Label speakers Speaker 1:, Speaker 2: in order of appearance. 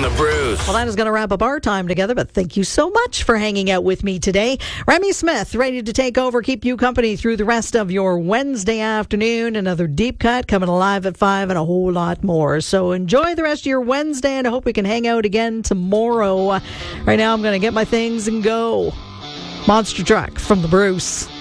Speaker 1: the Bruce.
Speaker 2: Well, that is going to wrap up our time together, but thank you so much for hanging out with me today. Remy Smith, ready to take over, keep you company through the rest of your Wednesday afternoon. Another Deep Cut coming alive at 5 and a whole lot more. So enjoy the rest of your Wednesday, and I hope we can hang out again tomorrow. Right now, I'm going to get my things and go. Monster Truck from the Bruce.